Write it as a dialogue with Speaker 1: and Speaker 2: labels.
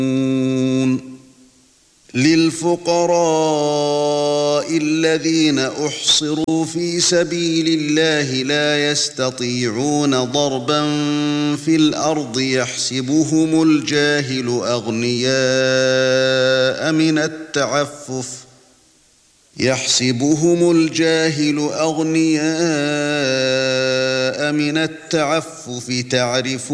Speaker 1: للفقراء الذين أحصروا في سبيل الله لا يستطيعون ضربا في الأرض يحسبهم الجاهل أغنياء من التعفف تعرفهم